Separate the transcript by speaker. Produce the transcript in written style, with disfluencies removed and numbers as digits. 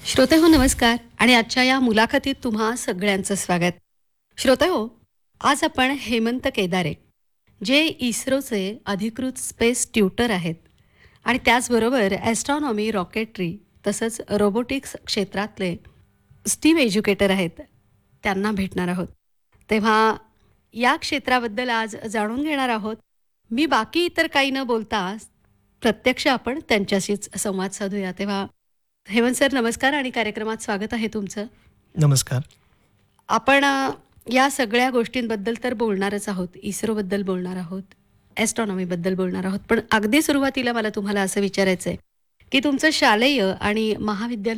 Speaker 1: श्रोतेहो नमस्कार आणि आजच्या या मुलाखतीत तुम्हा सगळ्यांचं स्वागत. श्रोतेहो, आज आपण हेमंत केदारे जे इस्रोचे अधिकृत स्पेस ट्युटर आहेत आणि त्याचबरोबर ॲस्ट्रॉनॉमी, रॉकेटरी तसंच रोबोटिक्स क्षेत्रातले स्टीम एज्युकेटर आहेत, त्यांना भेटणार आहोत. तेव्हा या क्षेत्राबद्दल आज जाणून घेणार आहोत. मी बाकी इतर काही न बोलता प्रत्यक्ष आपण त्यांच्याशीच संवाद साधूया. तेव्हा हेमंत सर नमस्कार आणि कार्यक्रमात स्वागत आहे तुमचं.
Speaker 2: नमस्कार.
Speaker 1: आपण या सगळ्या गोष्टींबद्दल तर बोलणारच आहोत. इस्रोबद्दल बोलणार आहोत, ॲस्ट्रॉनॉमीबद्दल बोलणार आहोत. पण अगदी सुरुवातीला मला तुम्हाला असं विचारायचं आहे, की तुमचं शालेय आणि महाविद्यालयीन